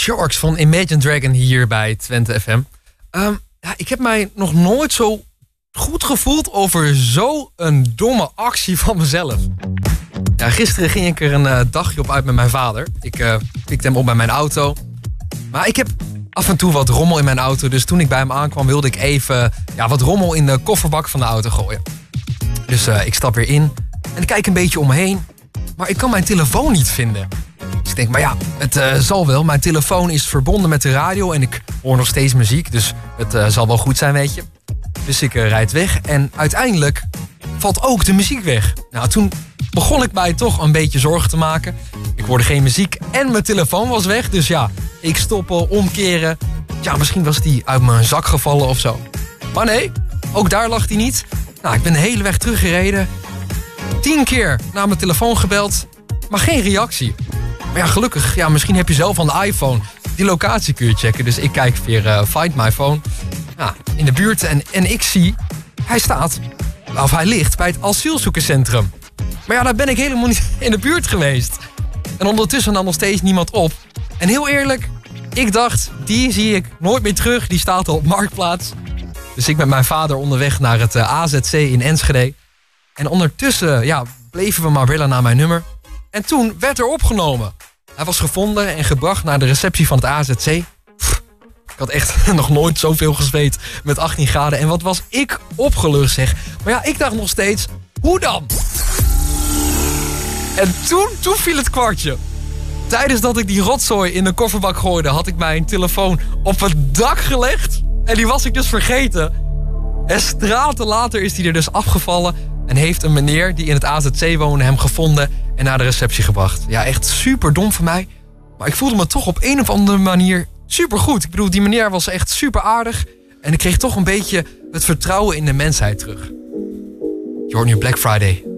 Sharks van Imagine Dragon hier bij Twente FM. Ik heb mij nog nooit zo goed gevoeld over zo'n domme actie van mezelf. Ja, gisteren ging ik er een dagje op uit met mijn vader. Ik pikte hem op bij mijn auto. Maar ik heb af en toe wat rommel in mijn auto. Dus toen ik bij hem aankwam wilde ik even wat rommel in de kofferbak van de auto gooien. Dus ik stap weer in en ik kijk een beetje om me heen. Maar ik kan mijn telefoon niet vinden. Dus ik denk, maar ja, het zal wel. Mijn telefoon is verbonden met de radio en ik hoor nog steeds muziek. Dus het zal wel goed zijn, weet je. Dus ik rijd weg en uiteindelijk valt ook de muziek weg. Nou, toen begon ik mij toch een beetje zorgen te maken. Ik hoorde geen muziek en mijn telefoon was weg. Dus ja, ik stoppen, omkeren. Ja, misschien was die uit mijn zak gevallen of zo. Maar nee, ook daar lag die niet. Nou, ik ben de hele weg teruggereden. 10 keer naar mijn telefoon gebeld, maar geen reactie. Maar ja, gelukkig, misschien heb je zelf aan de iPhone die locatie kun je checken. Dus ik kijk weer Find My Phone in de buurt en ik zie, hij ligt bij het asielzoekerscentrum. Maar ja, daar ben ik helemaal niet in de buurt geweest. En ondertussen nam nog steeds niemand op. En heel eerlijk, ik dacht, die zie ik nooit meer terug. Die staat al op Marktplaats. Dus ik met mijn vader onderweg naar het AZC in Enschede. En ondertussen bleven we maar bellen naar mijn nummer. En toen werd er opgenomen. Hij was gevonden en gebracht naar de receptie van het AZC. Ik had echt nog nooit zoveel gezweet met 18 graden. En wat was ik opgelucht, zeg. Maar ja, ik dacht nog steeds, hoe dan? En toen viel het kwartje. Tijdens dat ik die rotzooi in de kofferbak gooide, had ik mijn telefoon op het dak gelegd. En die was ik dus vergeten. En straten later is die er dus afgevallen. En heeft een meneer die in het AZC woonde hem gevonden en naar de receptie gebracht. Ja, echt super dom van mij. Maar ik voelde me toch op een of andere manier super goed. Ik bedoel, die meneer was echt super aardig. En ik kreeg toch een beetje het vertrouwen in de mensheid terug. Je hoort nu Black Friday